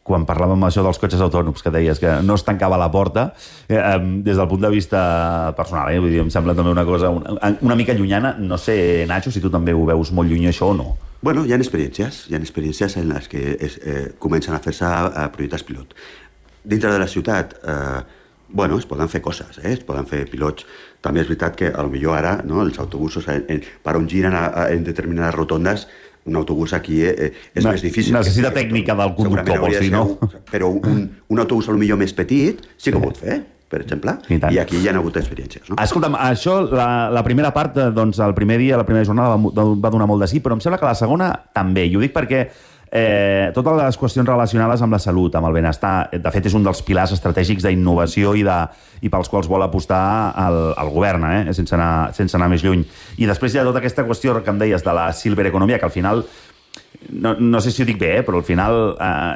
quan parlàvem això dels cotxes autònoms, que deies que no es tancava la porta, des del punt de vista personal, vull dir, em sembla també una cosa una mica llunyana. No sé, Nacho, si tu també ho veus molt lluny, això, o no? Bueno, hi ha experiències en les que comencen a fer-se projectes pilot. Dintre de la ciutat, bueno, es poden fer coses, es poden fer pilots. També és veritat que potser ara els autobusos, per on giren en determinades rotondes, un autobús aquí és més difícil. Necessita tècnica del conductor, vols dir, no? Però un autobús potser més petit sí que ho pot fer, per exemple, i aquí hi ha hagut experiències. Escolta'm, això, la primera part, doncs, el primer dia, la primera jornada va donar molt de sí, però em sembla que la segona també, i ho dic perquè totes les qüestions relacionades amb la salut, amb el benestar, de fet és un dels pilars estratègics d'innovació i pels quals vol apostar el govern, sense anar més lluny. I després hi ha tota aquesta qüestió que em deies de la silver economia, que al final, no sé si ho dic bé, però al final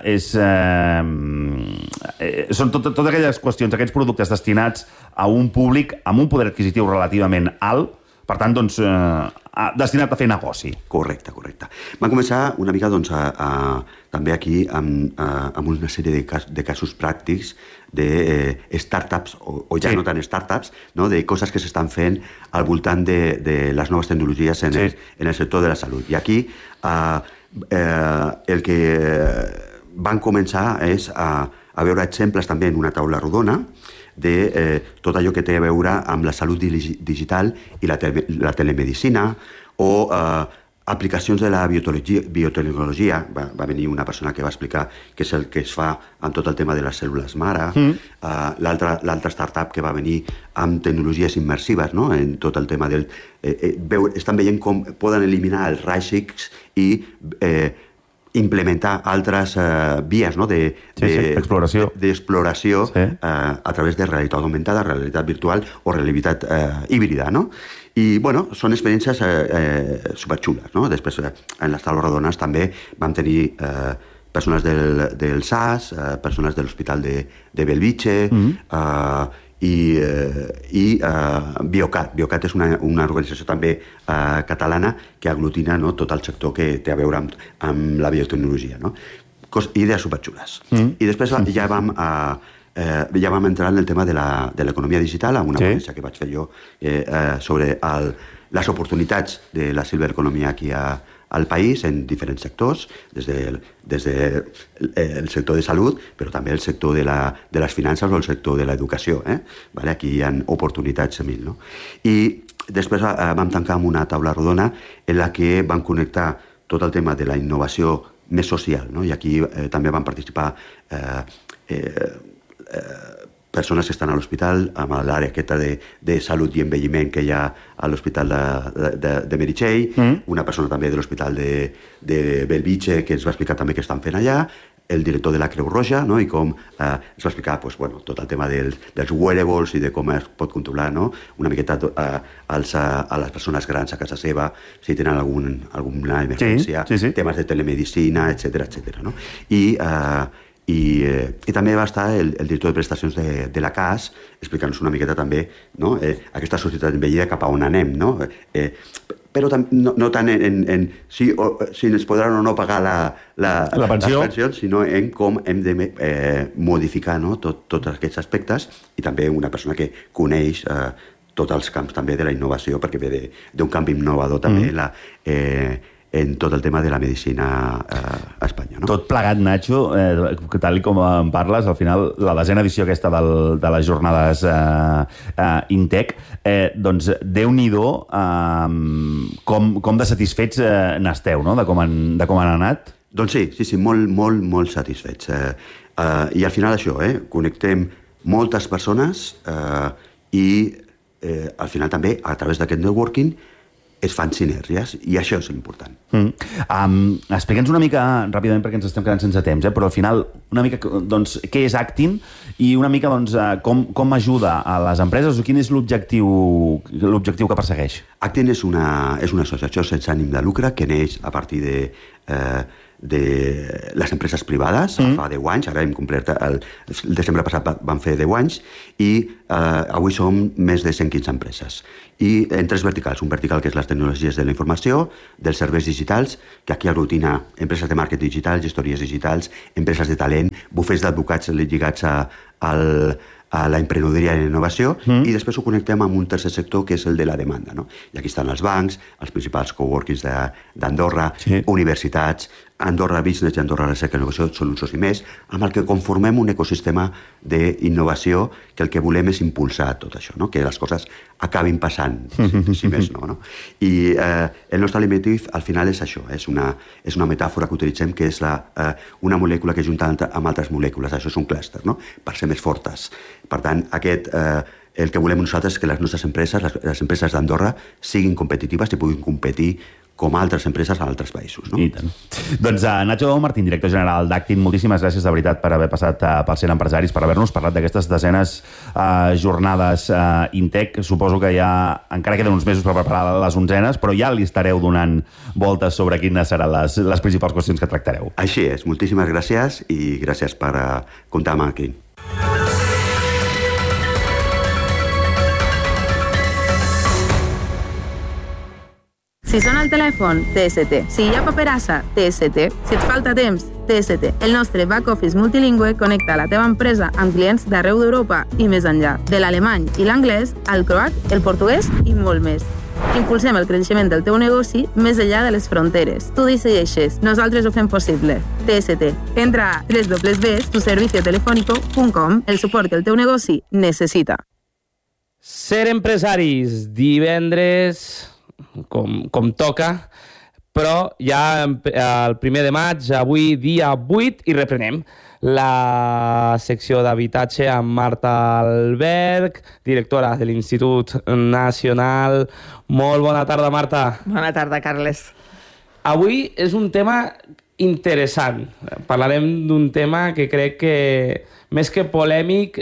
són totes aquelles qüestions, aquests productes destinats a un públic amb un poder adquisitiu relativament alt, per tant, doncs, destinat a fer negoci. Correcte. Vam començar una mica també aquí amb una sèrie de casos pràctics de startups, o ja no tan startups, de coses que s'estan fent al voltant de les noves tecnologies en el sector de la salut. I aquí el que van començar és a veure exemples també en una taula rodona de tot allò que té a veure amb la salut digital i la telemedicina o aplicacions de la biotecnologia. Va venir una persona que va explicar què és el que es fa amb tot el tema de les cèl·lules mare. L'altra startup que va venir amb tecnologies immersives, en tot el tema del... Estan veient com poden eliminar els raigs X i implementar altres vies d'exploració a través de realitat augmentada, realitat virtual o realitat híbrida. I, bueno, són experiències superxules. Després, en les taules rodones també vam tenir persones del SAS, persones de l'Hospital de Bellvitge, i Biocat. Biocat és una organització també catalana que aglutina tot el sector que té a veure amb la biotecnologia. Idees superxules. I després ja vam entrar en el tema de l'economia digital, amb una ponència que vaig fer jo sobre les oportunitats de la silver economia aquí al país en diferents sectors, des del sector de salut, però també el sector de les finances o el sector de l'educació. Aquí hi ha oportunitats mil. I després vam tancar amb una taula rodona en la que vam connectar tot el tema de la innovació més social, i aquí també van participar persones que estan a l'hospital, amb l'àrea aquesta de salut i envelliment que hi ha a l'hospital de Meritxell, una persona també de l'hospital de Bellvitge que ens va explicar també què estan fent allà, el director de la Creu Roja, i com ens va explicar tot el tema dels wearables i de com es pot controlar una miqueta a les persones grans a casa seva, si tenen alguna emergència, temes de telemedicina, etcètera. I també va estar el director de prestacions de la CAS explicant-nos una miqueta també aquesta societat envellida cap a on anem, però no tant en si ens podran o no pagar la pensió, sinó en com hem de modificar tots aquests aspectes, i també una persona que coneix tots els camps també de la innovació, perquè ve d'un canvi innovador també en tot el tema de la medicina a Espanya. Tot plegat, Nacho, tal com em parles, al final, la 10ª edició aquesta de les jornades Intec, doncs, Déu-n'hi-do com de satisfets n'esteu, de com han anat? Doncs sí, molt satisfets. I al final això, connectem moltes persones i al final també, a través d'aquest networking, es fan sinergies, i això és important. Explica'ns una mica, ràpidament, perquè ens estem quedant sense temps, però al final, una mica, doncs, què és Actin i una mica, doncs, com ajuda a les empreses o quin és l'objectiu que persegueix? Actin és una associació sense ànim de lucre que neix a partir de les empreses privades, fa 10 anys, ara hem complert, el desembre passat van fer 10 anys, i avui som més de 115 empreses. I en 3 verticals, un vertical que és les tecnologies de la informació, dels serveis digitals, que aquí aglutina empreses de màrqueting digital, gestories digitals, empreses de talent, bufets d'advocats lligats a la emprenedoria i la innovació, i després ho connectem amb un tercer sector que és el de la demanda. No? I aquí estan els bancs, els principals coworkings d'Andorra, universitats, Andorra Business i Andorra Recerca i Innovació són un soci més, amb el que conformem un ecosistema d'innovació que el que volem és impulsar tot això, no? Que les coses acabin passant, si més no. I el nostre leitmotiv al final és això, és una metàfora que utilitzem que és una molècula que junta amb altres molècules, això és un clúster, no? Per ser més fortes. Per tant, el que volem nosaltres és que les nostres empreses, les empreses d'Andorra, siguin competitives i puguin competir com altres empreses a altres països. No? I tant. Doncs Nacho Martín, director general d'Actin, moltíssimes gràcies de veritat per haver passat pel 100 Empresaris, per haver-nos parlat d'aquestes desenes jornades Intec. Suposo que ja encara queden uns mesos per preparar les 11enes, però ja li estareu donant voltes sobre quines seran les principals qüestions que tractareu. Així és. Moltíssimes gràcies i gràcies per comptar amb Actin. Si sona el telèfon, TST. Si hi ha paperassa, TST. Si et falta temps, TST. El nostre back-office multilingüe connecta la teva empresa amb clients d'arreu d'Europa i més enllà. De l'alemany i l'anglès, al croat, el portuguès i molt més. Impulsem el creixement del teu negoci més enllà de les fronteres. Tu decideixes, nosaltres ho fem possible. TST. Entra a www.tuserviciotelefónico.com, el suport que el teu negoci necessita. Ser empresaris, divendres, com toca, però ja el 1 de maig, avui dia 8, i reprenem la secció d'habitatge amb Marta Alberg, directora de l'Institut Nacional. Molt bona tarda, Marta. Bona tarda, Carles. Avui és un tema interessant. Parlarem d'un tema que crec que, més que polèmic,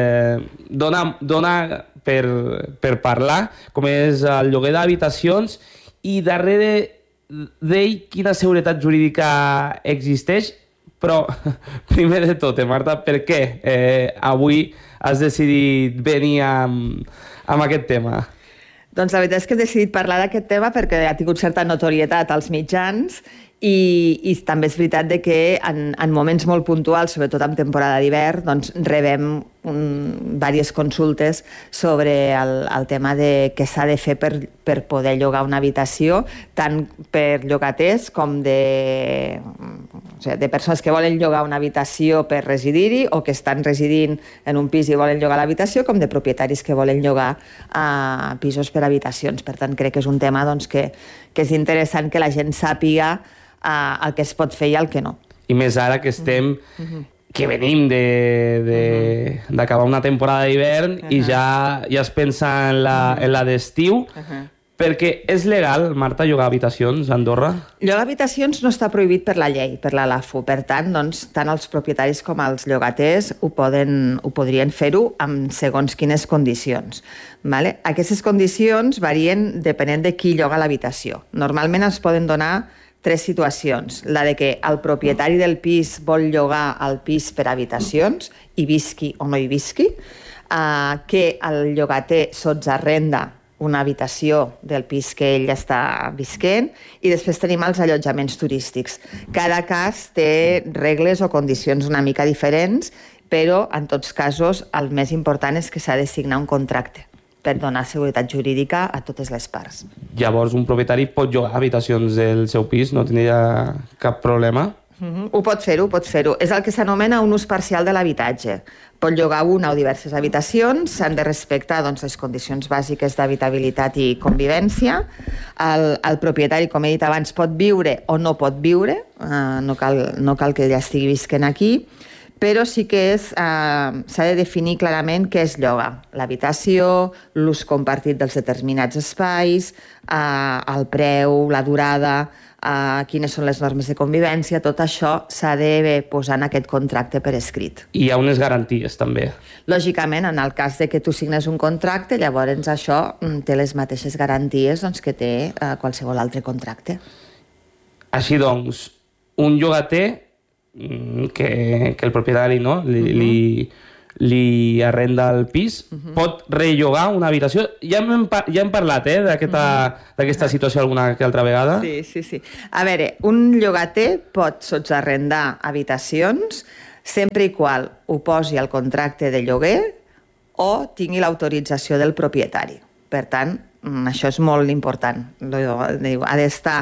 dona per parlar, com és el lloguer d'habitacions, i darrere d'ell quina seguretat jurídica existeix. Però, primer de tot, Marta, per què avui has decidit venir amb aquest tema? Doncs la veritat és que he decidit parlar d'aquest tema perquè ha tingut certa notorietat als mitjans i també és veritat que en moments molt puntuals, sobretot en temporada d'hivern, doncs rebem diverses consultes sobre el tema de què s'ha de fer per poder llogar una habitació, tant per llogaters com de persones que volen llogar una habitació per residir-hi o que estan residint en un pis i volen llogar l'habitació, com de propietaris que volen llogar pisos per habitacions. Per tant, crec que és un tema que és interessant que la gent sàpiga el que es pot fer i el que no. I més ara que estem, que venim d'acabar una temporada d'hivern i ja es pensa en la d'estiu, perquè és legal, Marta, llogar habitacions a Andorra? Llogar habitacions no està prohibit per la llei, per la LAFU. Per tant, tant els propietaris com els llogaters ho podrien fer-ho amb segons quines condicions. Aquestes condicions varien depenent de qui lloga l'habitació. Normalment es poden donar 3 situacions. La de que el propietari del pis vol llogar el pis per habitacions, hi visqui o no hi visqui, que el llogater sotsarrenda una habitació del pis que ell està visquent, i després tenim els allotjaments turístics. Cada cas té regles o condicions una mica diferents, però en tots casos el més important és que s'ha de signar un contracte per donar seguretat jurídica a totes les parts. Llavors, un propietari pot llogar habitacions del seu pis, no tindria cap problema? Ho pot fer-ho, És el que s'anomena un ús parcial de l'habitatge. Pot llogar una o diverses habitacions, s'han de respectar les condicions bàsiques d'habitabilitat i convivència. El propietari, com he dit abans, pot viure o no pot viure, no cal que ell estigui visquent aquí, però sí que s'ha de definir clarament què es lloga. L'habitació, l'ús compartit dels determinats espais, el preu, la durada, quines són les normes de convivència, tot això s'ha de posar en aquest contracte per escrit. I hi ha unes garanties, també. Lògicament, en el cas de que tu signes un contracte, llavors això té les mateixes garanties que té qualsevol altre contracte. Així doncs, un llogater que el propietari no, li arrenda el pis, pot rellogar una habitació. Ja hem parlat d'aquesta situació alguna que altra vegada. Sí. A veure, un llogater pot sotsarrendar habitacions sempre i qual ho posi al contracte de lloguer o tingui l'autorització del propietari. Per tant, això és molt important. Ha d'estar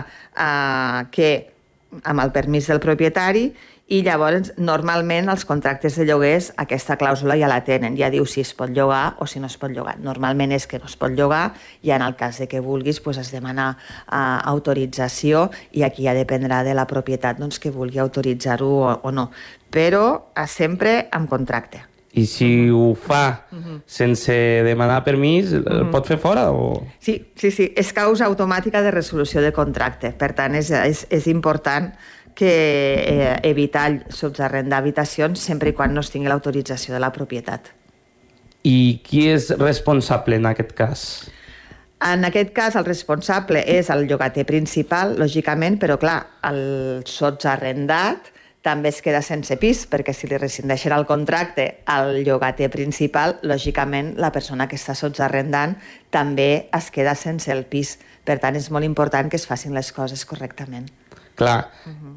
amb el permís del propietari i llavors normalment els contractes de lloguers aquesta clàusula ja la tenen, ja diu si es pot llogar o si no es pot llogar. Normalment és que no es pot llogar i en el cas de que vulguis has de demanar autorització i aquí ja dependrà de la propietat que vulgui autoritzar-ho o no, però sempre amb contracte. I si ho fa sense demanar permís, el pot fer fora? Sí, és causa automàtica de resolució de contracte. Per tant, és important que evitar sotsarrendar habitacions sempre i quan no es tingui l'autorització de la propietat. I qui és responsable en aquest cas? En aquest cas, el responsable és el llogater principal, lògicament, però clar, el sotsarrendat també es queda sense pis, perquè si li rescindeixen el contracte al llogater principal, lògicament la persona que està sotsarrendant també es queda sense el pis. Per tant, és molt important que es facin les coses correctament. Clar,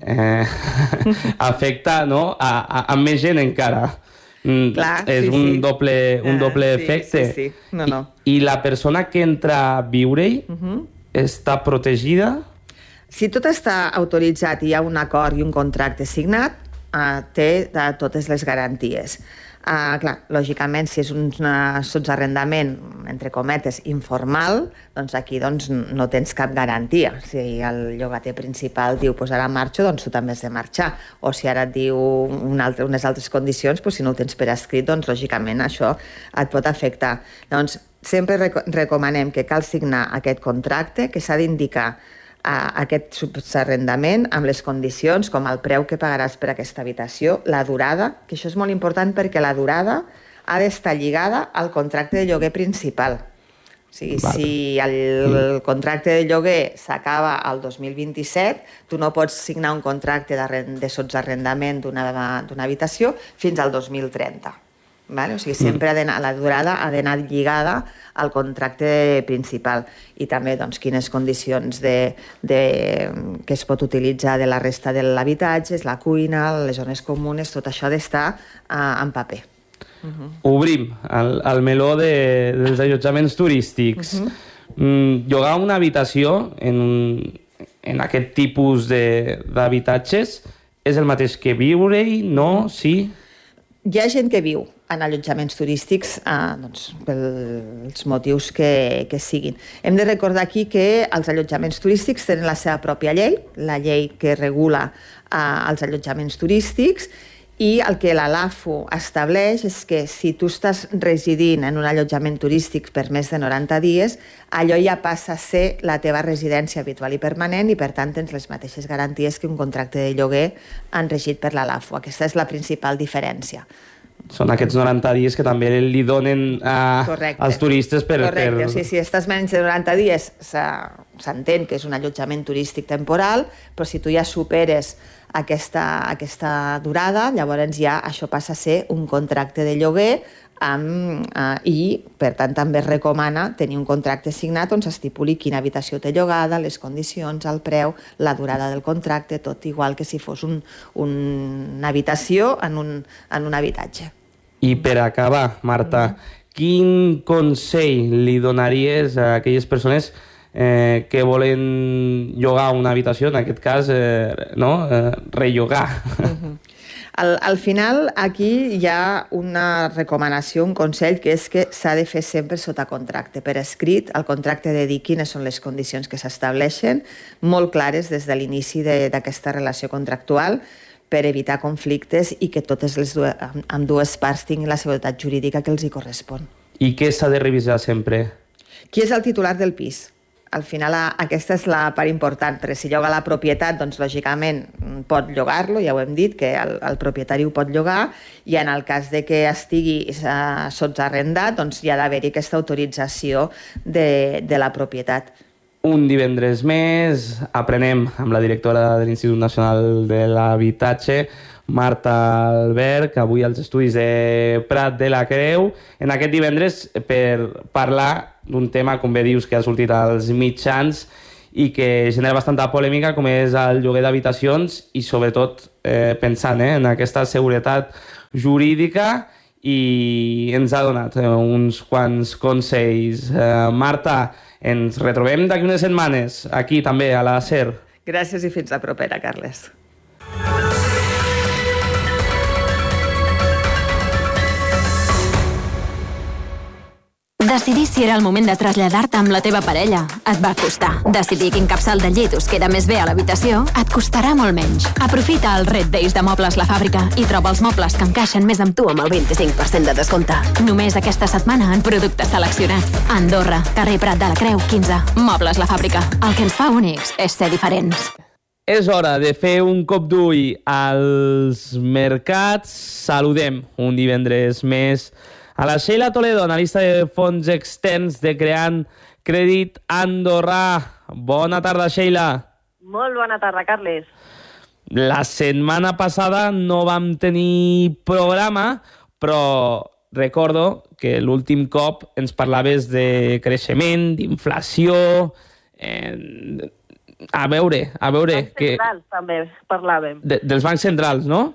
afecta a més gent encara. És un doble efecte. Sí. I la persona que entra a viure-hi està protegida? Si tot està autoritzat i hi ha un acord i un contracte signat, té totes les garanties. Clar, lògicament, si és un sotsarrendament, entre cometes, informal, doncs aquí no tens cap garantia. Si el llogater principal diu ara marxo, doncs tu també has de marxar. O si ara et diu unes altres condicions, si no ho tens per escrit, doncs lògicament això et pot afectar. Doncs sempre recomanem que cal signar aquest contracte, que s'ha d'indicar aquest sotsarrendament amb les condicions com el preu que pagaràs per aquesta habitació, la durada, que això és molt important perquè la durada ha d'estar lligada al contracte de lloguer principal. O sigui, si el contracte de lloguer s'acaba al 2027, tu no pots signar un contracte de sotsarrendament d'una habitació fins al 2030. O sigui, sempre la durada ha d'anar lligada al contracte principal i també quines condicions que es pot utilitzar de la resta de l'habitatge, la cuina, les zones comunes, tot això ha d'estar en paper. Obrim el meló dels allotjaments turístics. Llogar una habitació en aquest tipus d'habitatges és el mateix que viure-hi? No? Sí? Hi ha gent que viu en allotjaments turístics pels motius que siguin. Hem de recordar aquí que els allotjaments turístics tenen la seva pròpia llei, la llei que regula els allotjaments turístics, i el que la LAFO estableix és que si tu estàs residint en un allotjament turístic per més de 90 dies, allò ja passa a ser la teva residència habitual i permanent i, per tant, tens les mateixes garanties que un contracte de lloguer regit per la LAFO. Aquesta és la principal diferència. Són aquests 90 dies que també li donen als turistes per... Correcte, si estàs menys de 90 dies s'entén que és un allotjament turístic temporal, però si tu ja superes aquesta durada, llavors ja això passa a ser un contracte de lloguer i, per tant, també es recomana tenir un contracte signat on s'estipuli quina habitació té llogada, les condicions, el preu, la durada del contracte, tot igual que si fos una habitació en un habitatge. I per acabar, Marta, quin consell li donaries a aquelles persones que volen llogar una habitació, en aquest cas, rellogar? Al final, aquí hi ha una recomanació, un consell, que és que s'ha de fer sempre sota contracte. Per escrit, el contracte de dir quines són les condicions que s'estableixen, molt clares des de l'inici d'aquesta relació contractual, per evitar conflictes i que totes ambdues parts tinguin la seguretat jurídica que els hi correspon. I què s'ha de revisar sempre? Qui és el titular del pis? Al final aquesta és la part important, perquè si lloga la propietat, doncs lògicament pot llogar-lo, ja ho hem dit, que el propietari ho pot llogar, i en el cas de que estigui sotsarrendat, doncs hi ha d'haver-hi aquesta autorització de la propietat. Un divendres més aprenem amb la directora de l'Institut Nacional de l'Habitatge, Marta Albert, avui als estudis de Prat de la Creu, en aquest divendres per parlar d'un tema, com bé dius, que ha sortit als mitjans i que genera bastanta polèmica, com és el lloguer d'habitacions i sobretot pensant en aquesta seguretat jurídica, i ens ha donat uns quants consells. Marta, ens retrobem d'aquí unes setmanes, aquí també, a la SER. Gràcies i fins la propera, Carles. Decidir si era el moment de traslladar-te amb la teva parella et va costar. Decidir quin capçal de llit us queda més bé a l'habitació et costarà molt menys. Aprofita el Red Days de Mobles La Fàbrica i troba els mobles que encaixen més amb tu amb el 25% de descompte. Només aquesta setmana en productes seleccionats. Andorra, carrer Prat de la Creu, 15. Mobles La Fàbrica. El que ens fa únics és ser diferents. És hora de fer un cop d'ull als mercats. Saludem un divendres més a la Sheila Toledo, analista de fons externs de Creant Crèdit Andorrà. Bona tarda, Sheila. Molt bona tarda, Carles. La setmana passada no vam tenir programa, però recordo que l'últim cop ens parlaves de creixement, d'inflació... A veure... Bancs centrals, també parlàvem. Dels bancs centrals, no?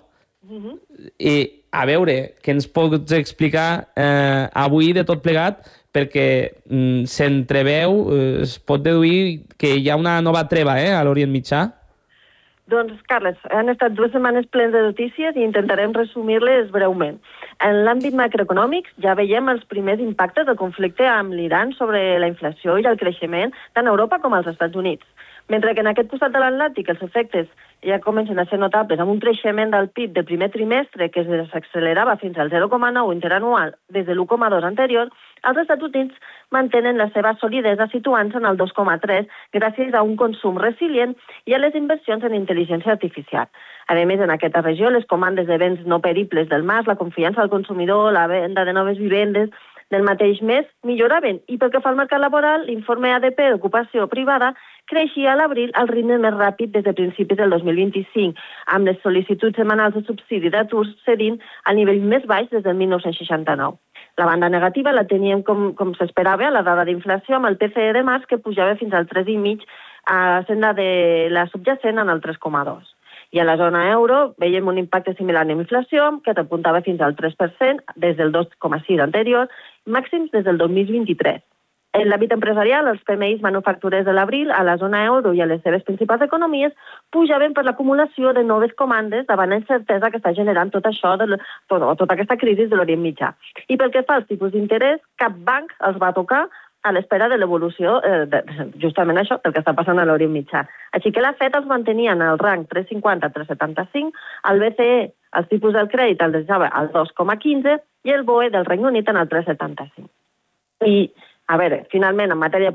I a veure, què ens pots explicar avui de tot plegat, perquè s'entreveu, es pot deduir que hi ha una nova treva a l'Orient Mitjà? Doncs, Carles, han estat 2 setmanes plenes de notícies i intentarem resumir-les breument. En l'àmbit macroeconòmic ja veiem els primers impactes del conflicte amb l'Iran sobre la inflació i el creixement tant a Europa com als Estats Units. Mentre que en aquest costat de l'Atlàntic els efectes ja comencen a ser notables amb un creixement del PIB del primer trimestre que s'accelerava fins al 0,9 interanual des de l'1,2 anterior, els Estats Units mantenen la seva solidesa situant-se en el 2,3 gràcies a un consum resilient i a les inversions en intel·ligència artificial. A més, en aquesta regió, les comandes de béns no peribles del mas, la confiança del consumidor, la venda de noves vivendes del mateix mes milloraven. I pel que fa al mercat laboral, l'informe ADP d'ocupació privada creixia a l'abril al ritme més ràpid des de principis del 2025, amb les sol·licituds setmanals de subsidi d'atur cedint al nivell més baix des del 1969. La banda negativa la teníem com s'esperava a la dada d'inflació amb el PCE de març que pujava fins al 3,5 a senda de la subjacent en el 3,2. I a la zona euro veiem un impacte similar en inflació que t'apuntava fins al 3% des del 2,6 anterior, màxims des del 2023. En l'àmbit empresarial, els PMIs manufacturers de l'abril a la zona euro i a les seves principals economies pujaven per l'acumulació de noves comandes davant la incertesa que està generant tot això, tota aquesta crisi de l'Orient Mitjà. I pel que fa als tipus d'interès, cap banc els va tocar a l'espera de l'evolució, justament això, del que està passant a l'Orient Mitjà. Així que la FED els mantenia en el rang 3,50-3,75, el BCE, els tipus del crèdit, el deixava al 2,15 i el BOE del Regne Unit en el 3,75. I, a veure, finalment, en matèria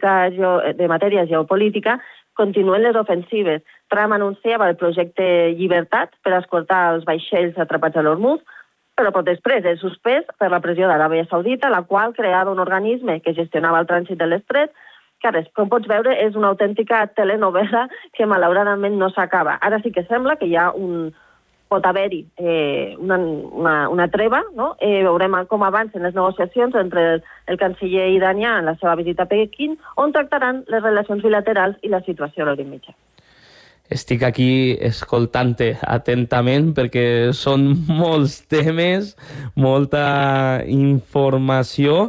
geopolítica, continuen les ofensives. Trump anunciava el projecte Llibertat per escoltar els vaixells atrapats a l'Hormuz, però després és suspès per la pressió d'Aràbia Saudita, la qual creava un organisme que gestionava el trànsit de l'estret, que, com pots veure, és una autèntica telenovela que malauradament no s'acaba. Ara sí que sembla que pot haver-hi una treva, no? Veurem com avancen les negociacions entre el canciller iranià en la seva visita a Pequín, on tractaran les relacions bilaterals i la situació a l'Orient Mitjà. Estic aquí escoltant-te atentament perquè són molts temes, molta informació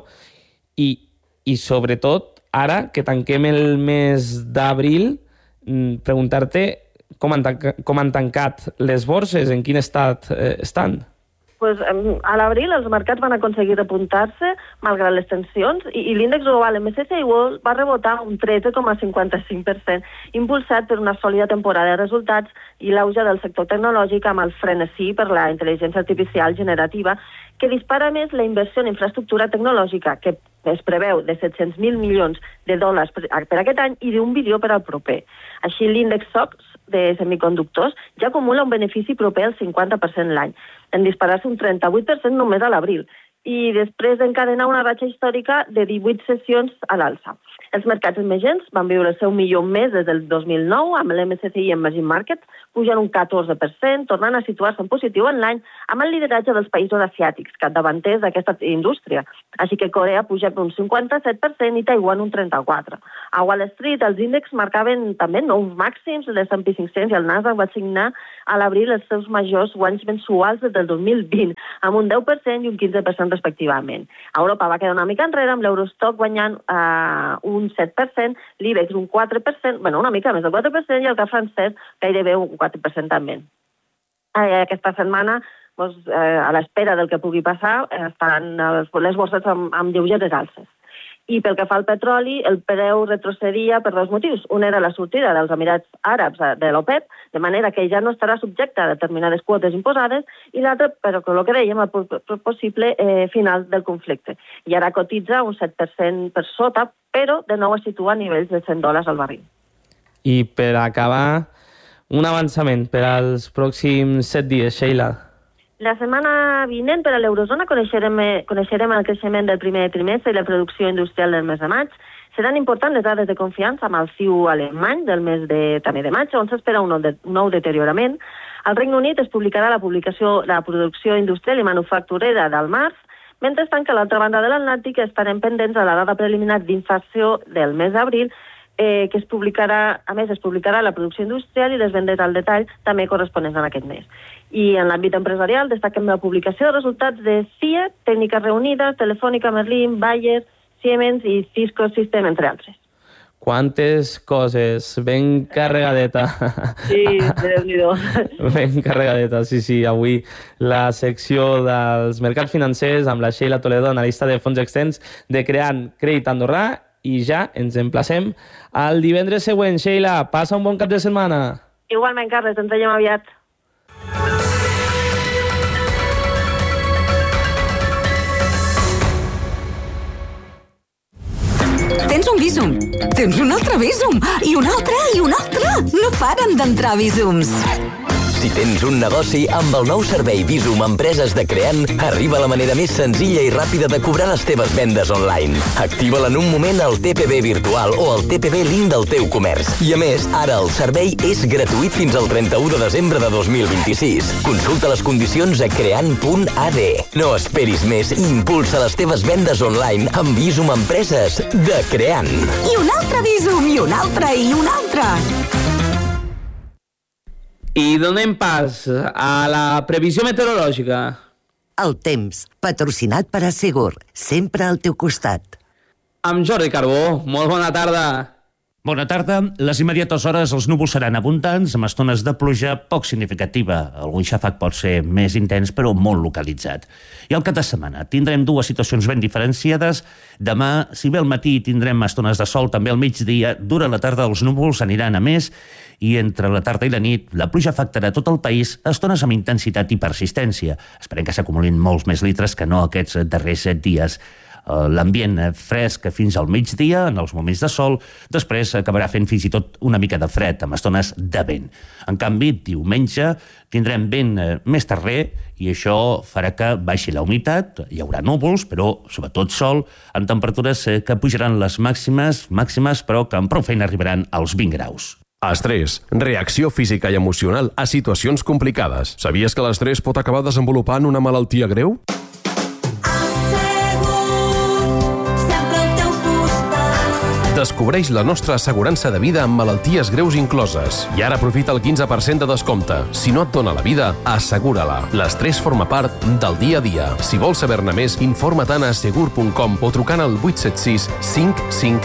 i sobretot, ara que tanquem el mes d'abril, preguntar-te com han tancat les borses, en quin estat estan? Pues, a l'abril els mercats van aconseguir repuntar-se malgrat les tensions i l'índex global MSCI World va rebotar un 13,55%, impulsat per una sòlida temporada de resultats i l'auge del sector tecnològic amb el frenesí per la intel·ligència artificial generativa que dispara més la inversió en infraestructura tecnològica, que es preveu de 700.000 milions de dòlars per aquest any i d'1 bilió per al proper. Així, l'índex SOX de semiconductors ja acumula un benefici proper al 50% l'any, en disparar-se un 38% només a l'abril. i després d'encadenar una ratxa històrica de 18 sessions a l'alça. Els mercats emergents van viure el seu millor mes des del 2009, amb l'MSCI Emerging Markets pujant un 14%, tornant a situar-se en positiu en l'any amb el lideratge dels països asiàtics, capdavanters d'aquesta indústria. Així que Corea puja un 57% i Taiwan un 34%. A Wall Street els índexs marcaven també nous màxims, l'S&P 500 i el Nasdaq va signar a l'abril els seus majors guanys mensuals des del 2020, amb un 10% i un 15% respectivament. Europa va quedar una mica enrere, amb l'Eurostock guanyant un 7%, l'IBEX un 4%, una mica més del 4%, i el CAC francès gairebé un 4% també. Aquesta setmana, a l'espera del que pugui passar, estaran les borses amb lleugeres alces. I pel que fa al petroli, el preu retrocedia per dos motius. Un era la sortida dels Emirats Àrabs de l'OPEP, de manera que ja no estarà subjecte a determinades quotes imposades, i l'altre, però que el que dèiem, el possible final del conflicte. I ara cotitza un 7% per sota, però de nou es situa a nivells de $100 al barril. I per acabar, un avançament per als pròxims 7 dies, Sheila. La setmana vinent, per a l'eurozona, coneixerem el creixement del primer trimestre i la producció industrial del mes de maig. Seran importants les dades de confiança amb el CIU alemany del mes també de maig, on s'espera un nou deteriorament. Al Regne Unit es publicarà la producció industrial i manufacturera del març, mentrestant que a l'altra banda de l'Atlàntic estarem pendents de la dada preliminar d'inflació del mes d'abril, que es publicarà la producció industrial i les vendes al detall també corresponents en aquest mes. I en l'àmbit empresarial destaquem la publicació de resultats de Fiat, Tècniques Reunides, Telefònica, Merlin, Bayer, Siemens i Cisco System, entre altres. Quantes coses, ben carregadeta. Sí, Déu-n'hi-do. Ben carregadeta, sí. Avui la secció dels mercats financers amb la Sheila Toledo, analista de fons externs de Creant Crèdit Andorrà, i ja ens emplacem al divendres següent. Sheila, passa un bon cap de setmana. Igualment, Carles, ens veiem aviat. Tens un Bizum, tens un altre Bizum, i un altre, i un altre. No paren d'entrar Bizums. Si tens un negoci, amb el nou servei Bizum Empreses de Creant, arriba la manera més senzilla i ràpida de cobrar les teves vendes online. Activa-la en un moment al TPB virtual o al TPB link del teu comerç. I a més, ara el servei és gratuït fins al 31 de desembre de 2026. Consulta les condicions a creant.ad. No esperis més i impulsa les teves vendes online amb Bizum Empreses de Creant. I un altre Bizum, i un altre, i un altre. I donem pas a la previsió meteorològica. El temps, patrocinat per Assegur, sempre al teu costat. Amb Jordi Carbó, molt bona tarda. Bona tarda. Les immediates hores els núvols seran abundants, amb estones de pluja poc significativa. Algun xàfec pot ser més intens, però molt localitzat. I al cap de setmana tindrem dues situacions ben diferenciades. Demà, si bé al matí tindrem estones de sol, també al migdia, durant la tarda els núvols aniran a més, i entre la tarda i la nit la pluja afectarà tot el país, estones amb intensitat i persistència. Esperem que s'acumulin molts més litres que no aquests darrers dies. L'ambient fresc fins al migdia, en els moments de sol, després acabarà fent fins i tot una mica de fred, amb estones de vent. En canvi, diumenge tindrem vent més terrer i això farà que baixi la humitat, hi haurà núvols, però sobretot sol, amb temperatures que pujaran les màximes, però que amb prou feina arribaran als 20 graus. Estrès, reacció física i emocional a situacions complicades. Sabies que l'estrès pot acabar desenvolupant una malaltia greu? Descobreix la nostra assegurança de vida amb malalties greus incloses. I ara aprofita el 15% de descompte. Si no et dóna la vida, assegura-la. L'estrès forma part del dia a dia. Si vols saber-ne més, informa't a assegur.com o trucant al 876 55